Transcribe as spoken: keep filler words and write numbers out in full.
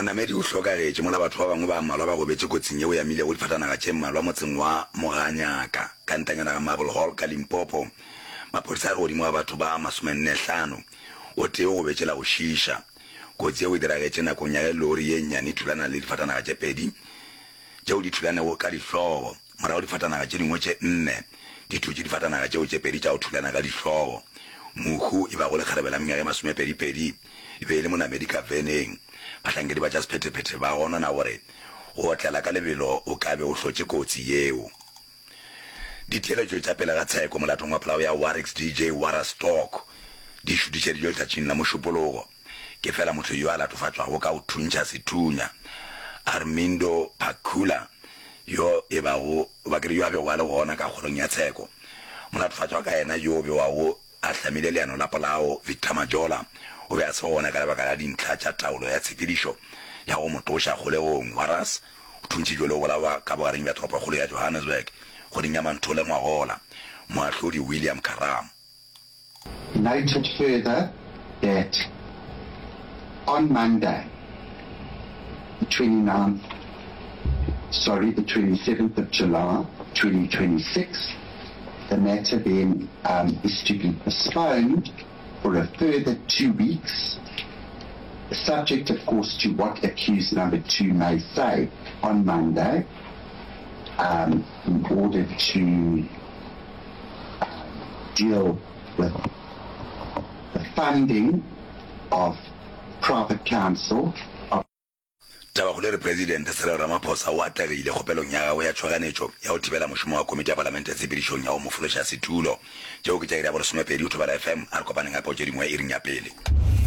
monamedi o hlokagetse mola batho ba bangwe ba mmalwa ba go betse kotsing eo ya mile go difatanaga tše mmalwa motseng wa Moganyaka ka ntanyana ga Marble Hall ka Limpopo. Maphodisa a re godimo wa batho ba masomenne hlano o teo go betšela go šiša kotsi eo e diragetse nakong ya lori ye nnyane e thulana le difatanaga tše pedi tšeo di thulanego ka dihlogo morago difatanaga tše dingwe tše nne di thutše difatanaga tšeo tše pedi tša go thulana ka dihlogo. Mohu e ba go le kgarebela mengwaga ye masomepedipedi e be e le monamedi ka veneng bahlankedi ba tša sephetephete ba gonana gore go otlela ka lebelo o ka be o hlotše kotsi yeo. Ditheeletšo tša pele ga tsheko molatong wa polao ya Warwick's D J Warastock di šutišeditšwe letšatšing la mošupologo ke fela motho yo a latofatšwago ka go thuntšha sethunya Armindo Pakula yo e bago bakere yo a bego a le gona ka kgorong ya tsheko. Molatofatšwa ka yena yo o bewago a hlamile leano la polao Victor Majola o be a se gona ka lebaka la dintlha tša taolo ya tshepedišo ya go motoša kgolegong. Waras o thuntšitšwe le go bolawa ka bogareng bja toropokgolo ya Johannesburg goding ya Manthole Ngwagola moahlodi William Karam. Noted further that on Monday, the twenty-ninth, sorry, the twenty-seventh of July, twenty twenty-six, the matter then um, is to be postponed for a further two weeks, subject, of course, to what accused number two may say on Monday, um, in order to uh, deal with the funding of private counsel. Tabakgolo re President Cyril Ramaphosa o atlegile kgopelong ya gagwe ya tshwaganetšo ya go thibela mošomo wa komiti ya palamente ya tshepedišong ya go mofološa setulo tšeo ke tša iri ya boresomepedi o thobela F M a re kopaneng gape o tše dingwe e reng ya pele.